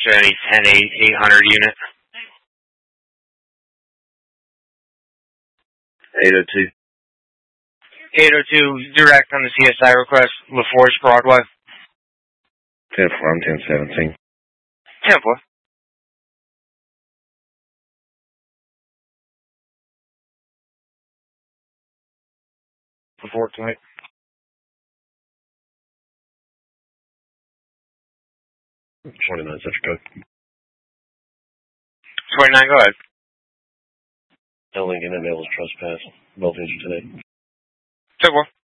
to any 10-800 unit. 802. 802, direct on the CSI request, LaForce Broadway. 10-4, I'm 1017. 10-4. Report tonight. 29 Central Code. 29, go ahead. No Lincoln and Nails trespass. Both injured today. 10-4.